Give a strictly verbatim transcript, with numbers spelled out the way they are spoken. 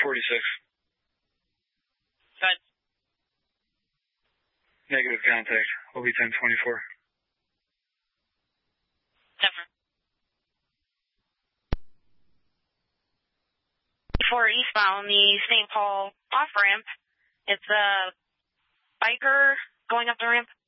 forty-six. Good. Negative contact. O B ten twenty-four. Different. For eastbound, the Saint Paul off-ramp, it's a biker going up the ramp.